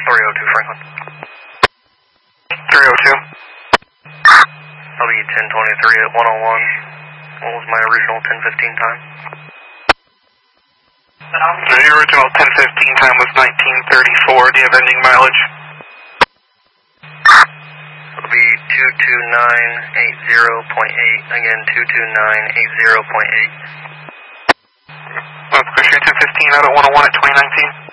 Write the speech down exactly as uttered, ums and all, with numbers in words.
three oh two Franklin. three oh two. I'll be ten twenty-three at one oh one. What was my original ten fifteen time? The original ten fifteen time was nineteen thirty-four. Do you have ending mileage? It'll be two two nine eight zero point eight. Again, two two nine eight zero point eight. Let's push your ten fifteen out at one oh one at twenty nineteen.